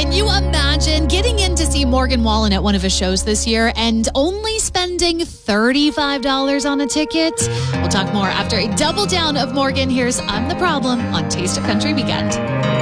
Can you imagine getting in to see Morgan Wallen at one of his shows this year and only spending $35 on a ticket? We'll talk more after a double down of Morgan. Here's I'm the Problem on Taste of Country Weekend.